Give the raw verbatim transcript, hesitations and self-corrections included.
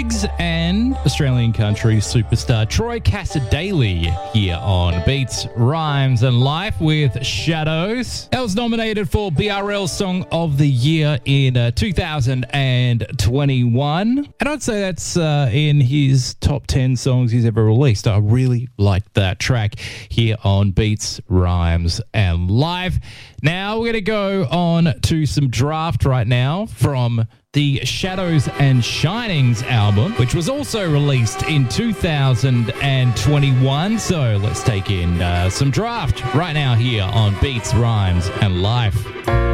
Briggs and Australian country superstar Troy Cassar-Daley here on Beats, Rhymes and Life with Shadows. That was nominated for B R L Song of the Year in uh, two thousand twenty-one. And I'd say that's uh, in his top ten songs he's ever released. I really liked that track here on Beats, Rhymes and Life. Now we're going to go on to some draft right now from the Shadows and Shinings album, which was also released in two thousand twenty-one. So let's take in uh, some draft right now here on Beats, Rhymes and Life.